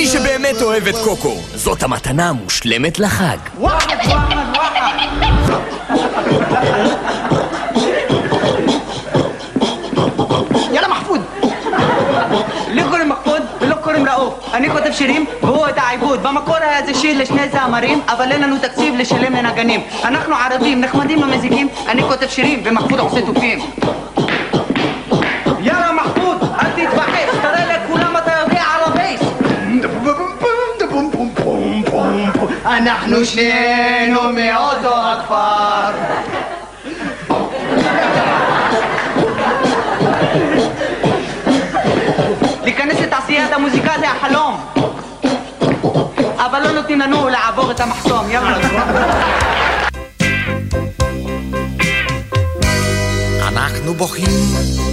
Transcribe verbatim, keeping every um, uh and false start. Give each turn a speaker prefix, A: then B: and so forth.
A: שבאמת אוהב את קוקו. זאת המתנה המושלמת לחג.
B: واحد واحد يلا محفوظ ليه קוראים מחפוד ולא קוראים ראוף? אני כותב שירים והוא את העיבוד. במקור היה זה שיר לשני זמרים, אבל אין לנו תקציב לשלם לנגנים. אנחנו ערבים, נחמדים למזיקים. אני כותב שירים ומחפוד עושה תופים. יאללה מחפוד, אל תתבחש, תראה לכולם אתה יודע ערבית. אנחנו שנינו מאותו הכפר. להיכנס לתעשיית המוזיקה זה החלום, אבל לא נותנים לנו לעבור את המחסום. יאללה.
C: אנחנו בוכים